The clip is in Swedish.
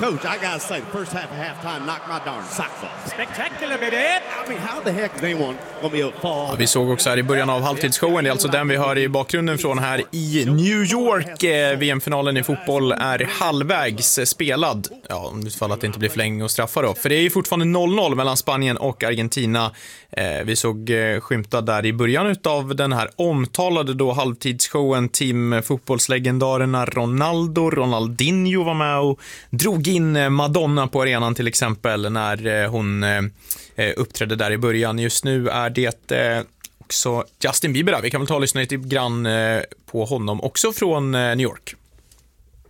Coach, I gotta say, the first half of halftime knocked my darn socks off. Spectacular, baby! I mean, how the heck is anyone gonna be able to fall? Ja, vi såg också här i början av halvtidsshowen, det är alltså den vi hör i bakgrunden från här i New York. VM-finalen i fotboll är halvvägs spelad. Ja, om det fall att det inte blir förlängning och straffar då. För det är ju fortfarande 0-0 mellan Spanien och Argentina. Vi såg skymta där i början av den här omtalade då halvtidsshowen. Fotbollslegendarerna Ronaldinho var med och drog in Madonna på arenan till exempel när hon uppträdde där i början. Just nu är det också Justin Bieber där. Vi kan väl ta och lyssna lite grann på honom också från New York.